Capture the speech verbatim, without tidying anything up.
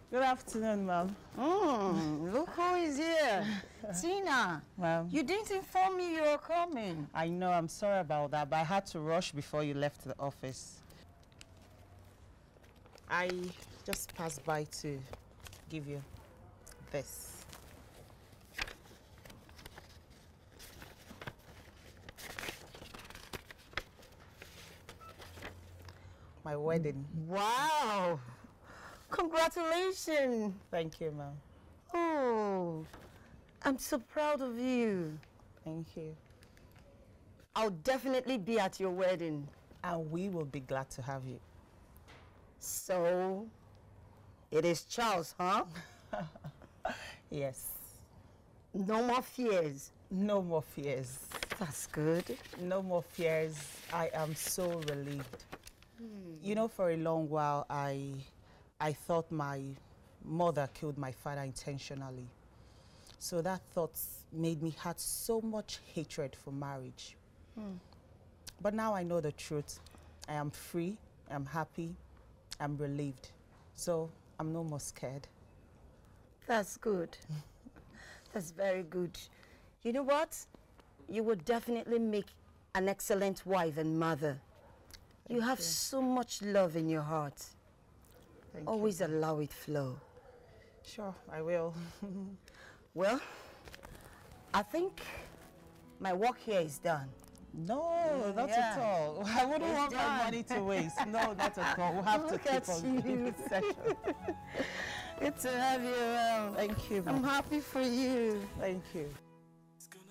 Good afternoon, ma'am. Mm, look who is here. Tina, Ma'am. you didn't inform me you were coming. I know, I'm sorry about that, but I had to rush before you left the office. I just passed by to give you this. My wedding. Wow. Congratulations. Thank you, ma'am. Oh, I'm so proud of you. Thank you. I'll definitely be at your wedding. And we will be glad to have you. So, it is Charles, huh? Yes. No more fears. No more fears. That's good. No more fears. I am so relieved. Hmm. You know, for a long while, I, I thought my mother killed my father intentionally. So that thought made me have so much hatred for marriage. Hmm. But now I know the truth. I am free, I'm happy, I'm relieved. So I'm no more scared. That's good. That's very good. You know what? You will definitely make an excellent wife and mother. Thank you have you. so much love in your heart. Thank Always you. allow it flow. Sure, I will. Well, I think my work here is done. No, not yeah. at all. I wouldn't it's want done. my money to waste. No, not at all. We'll have Look to keep on doing this session. Good to have you around. Thank you. I'm happy for you. Thank you.